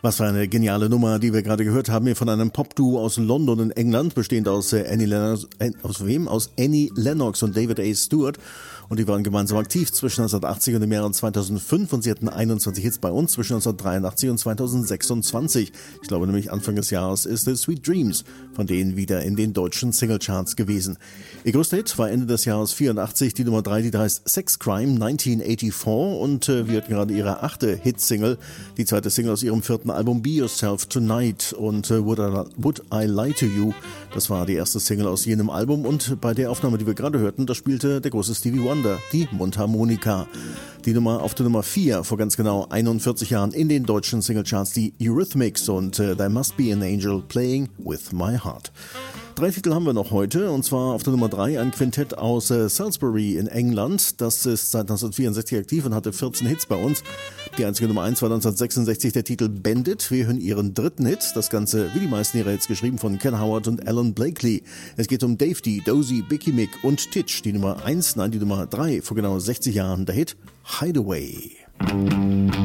Was für eine geniale Nummer, die wir gerade gehört haben, hier von einem Popduo aus London in England, bestehend aus Annie Lennox und David A. Stewart. Und die waren gemeinsam aktiv zwischen 1980 und dem Jahre 2005 und sie hatten 21 Hits bei uns zwischen 1983 und 2026. Ich glaube nämlich Anfang des Jahres ist es Sweet Dreams von denen wieder in den deutschen Singlecharts gewesen. Ihr größter Hit war Ende des Jahres 84, die Nummer 3, die heißt Sex Crime 1984 und wir hatten gerade ihre 8. Hitsingle, die zweite Single aus ihrem 4. Album Be Yourself Tonight und Would I Lie to You, das war die erste Single aus jenem Album und bei der Aufnahme, die wir gerade hörten, da spielte der große Stevie Wonder die Mundharmonika. Die Nummer auf der Nummer 4 vor ganz genau 41 Jahren in den deutschen Singlecharts, die Eurythmics und There Must Be an Angel Playing With My Heart. 3 Titel haben wir noch heute, und zwar auf der Nummer 3 ein Quintett aus Salisbury in England. Das ist seit 1964 aktiv und hatte 14 Hits bei uns. Die einzige Nummer 1 war 1966 der Titel Bandit. Wir hören ihren 3. Hit. Das Ganze, wie die meisten ihrer Hits, geschrieben von Ken Howard und Alan Blakely. Es geht um Dave D, Dozy, Bicky Mick und Titch. Die Nummer 3 vor genau 60 Jahren der Hit Hideaway.